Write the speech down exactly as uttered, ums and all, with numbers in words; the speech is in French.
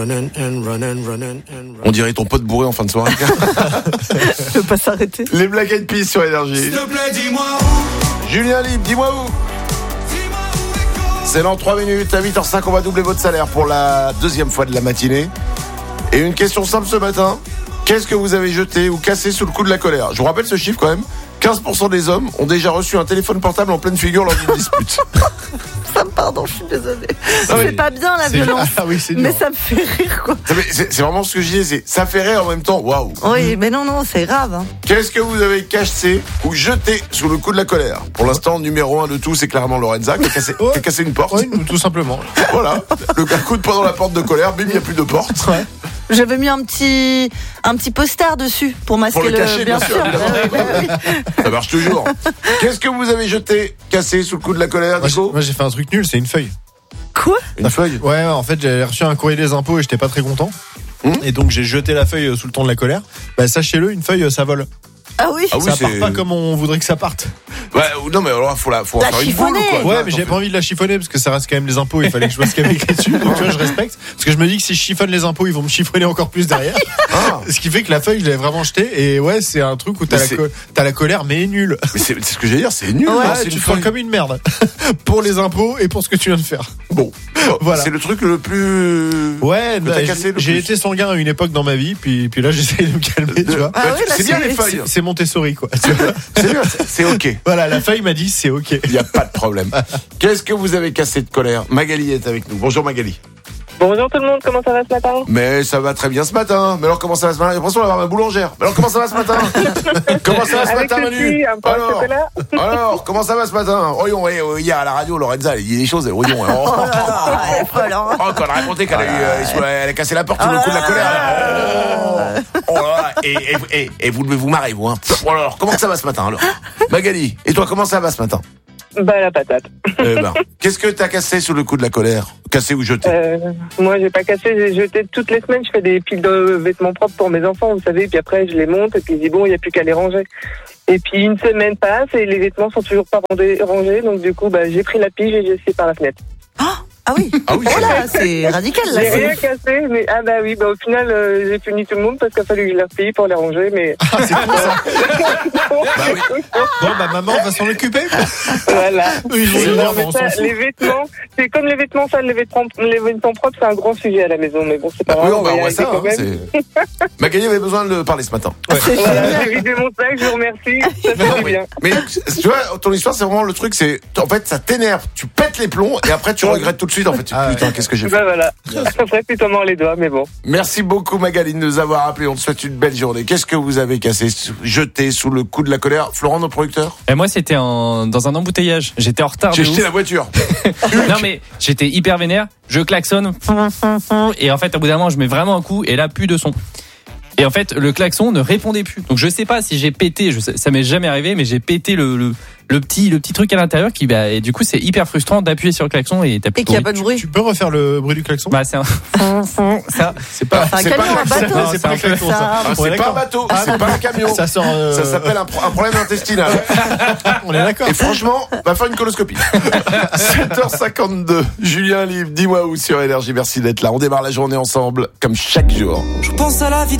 On dirait ton pote bourré en fin de soirée. Je peux pas s'arrêter. Les Black Eyed Peas sur Énergie. S'il te plaît, dis-moi où. Julien Libre, dis-moi où. C'est dans trois minutes, à huit heures cinq, on va doubler votre salaire pour la deuxième fois de la matinée. Et une question simple ce matin. Qu'est-ce que vous avez jeté ou cassé sous le coup de la colère ? Je vous rappelle ce chiffre quand même. quinze pour cent des hommes ont déjà reçu un téléphone portable en pleine figure lors d'une dispute. Ça me pardon, je suis désolée. Non, c'est mais pas bien la violence. Ah oui, c'est dur. Mais ça me fait rire quoi. C'est, c'est, c'est vraiment ce que je disais, c'est, ça fait rire en même temps. Waouh. Oui, mais non, non, c'est grave. Hein. Qu'est-ce que vous avez cassé ou jeté sous le coup de la colère ? Pour l'instant, numéro un de tout, c'est clairement Lorenza qui a cassé, Ouais. qui a cassé une porte. Oui, tout simplement. Voilà. Le coup de poing dans la porte de colère, bim, il n'y a plus de porte. Ouais. J'avais mis un petit, un petit poster dessus pour masquer Pour le cacher, bien sûr, évidemment. Ouais, ouais, ouais. Ça marche toujours. Qu'est-ce que vous avez jeté, cassé sous le coup de la colère, Moi, j'ai, Nico ? moi, j'ai fait un truc nul, c'est une feuille. Quoi ? Une feuille. Ouais, en fait, j'avais reçu un courrier des impôts et j'étais pas très content. Mmh. Et donc, j'ai jeté la feuille sous le ton de la colère. Bah, sachez-le, une feuille, ça vole. Ah oui. Ah oui, ça c'est... part pas comme on voudrait que ça parte. Ouais, non, mais alors, faut la, faut en La faire une boule, chiffonner. ou quoi ? Ouais, mais j'avais pas envie de la chiffonner parce que ça reste quand même les impôts. Il fallait que je vois ce qu'il y avait écrit dessus. Donc, tu vois, je respecte. Parce que je me dis que si je chiffonne les impôts, ils vont me chiffonner encore plus derrière. Ah. Ce qui fait que la feuille, je l'avais vraiment jetée. Et ouais, c'est un truc où t'as, Mais la, c'est- co- t'as la colère, mais nulle. Mais c'est, c'est ce que j'allais dire, c'est nul. Ouais, hein, Ouais, c'est tu une te sens feuille. comme une merde. Pour les impôts et pour ce que tu viens de faire. Bon, Voilà. c'est le truc le plus. Ouais, Que bah, t'as cassé j'ai, le j'ai plus. été sanguin à une époque dans ma vie. Puis, puis là, j'essaye de me calmer, tu vois. Ah Bah, ouais, là, c'est bien c'est- les feuilles. C'est Montessori, quoi. Tu vois. C'est bien, c'est, c'est ok. Voilà, la feuille m'a dit c'est ok. Il n'y a pas de problème. Qu'est-ce que vous avez cassé de colère ? Magali est avec nous. Bonjour Magali. Bonjour tout le monde, comment ça va ce matin? Mais ça va très bien ce matin. Mais alors comment ça va ce matin ? J'ai l'impression d'avoir ma boulangère. Mais alors comment ça va ce matin ? Comment ça va ce Avec matin le Manu ? thé, un pain au Alors, chocolat. alors, comment ça va ce matin ? Voyons, eh, euh, hier à la radio, Lorenza, elle dit des choses. Voyons, oh, Oh là là, elle est folle, hein. oh, quand elle a raconté qu'elle a, eu, euh, elle a cassé la porte sous le coup de la colère. Oh, oh là là. Et, et, et, et vous devez vous marrer, vous. Hein. Bon, alors, comment ça va ce matin alors ? Magali, et toi, comment ça va ce matin ? Bah la patate. Eh ben, qu'est-ce que t'as cassé sous le coup de la colère ? Cassé ou jeté ? Euh, moi j'ai pas cassé, j'ai jeté toutes les semaines, je fais des piles de vêtements propres pour mes enfants, vous savez, puis après je les monte et puis je dis bon, il n'y a plus qu'à les ranger. Et puis une semaine passe et les vêtements sont toujours pas rangés, rangés donc du coup bah, j'ai pris la pige et j'ai jeté par la fenêtre. Ah oui. Ah oui, Oh là, c'est radical là. J'ai c'est- rien cassé, mais ah bah oui, bah au final euh, j'ai puni tout le monde parce qu'il a fallu que je les replie pour les ranger, mais Ah, c'est cool ça. Bah oui. Bon, bah maman va s'en occuper. voilà. Eux, ils vont Non, venir, mais on ça, s'en fout. les vêtements, c'est comme les vêtements sales, les vêtements, les vêtements propres, c'est un grand sujet à la maison, mais bon, c'est pas Oui, grave, on on va va y voir arriver ça. quand Hein, même. c'est... Magali avait besoin de le parler ce matin. C'est Voilà, génial. j'ai vidé mon sac, je vous remercie, ça fait du bien. Mais tu vois, ton histoire, c'est vraiment le truc, c'est en fait, ça t'énerve, tu pètes les plombs et après tu regrettes tout de suite. En fait, tu- Ah ouais. putain, qu'est-ce que j'ai fait ? Bah voilà, ça ferait plutôt mort les doigts, mais bon. Merci beaucoup Magali de nous avoir appelé. On te souhaite une belle journée. Qu'est-ce que vous avez cassé, sous- jeté sous le coup de la colère ? Florent, nos producteurs ? Et moi, c'était en, dans un embouteillage. J'étais en retard. J'ai de jeté ouf. la voiture. Non, mais j'étais hyper vénère. Je klaxonne. Et en fait, au bout d'un moment, je mets vraiment un coup et là, plus de son. Et en fait, le klaxon ne répondait plus. Donc, je sais pas si j'ai pété. Je sais, ça m'est jamais arrivé, mais j'ai pété le, le, le petit, le petit truc à l'intérieur qui, bah, et du coup, c'est hyper frustrant d'appuyer sur le klaxon et t'as plus Et qu'il n'y a de pas de bruit. Tu peux refaire le bruit du klaxon? Bah, c'est un, ça. C'est pas, C'est un c'est camion, pas un un bateau. c'est pas un klaxon, ça. Ah, On est c'est pas un d'accord. bateau, Ah, c'est pas un camion. Ça sort. euh, Ça s'appelle un, pro- un problème intestinal. On est d'accord. Et franchement, va faire une coloscopie. sept heures cinquante-deux. Julien Libre, dis-moi où sur Énergie. Merci d'être là. On démarre la journée ensemble, comme chaque jour. Je pense à la vie.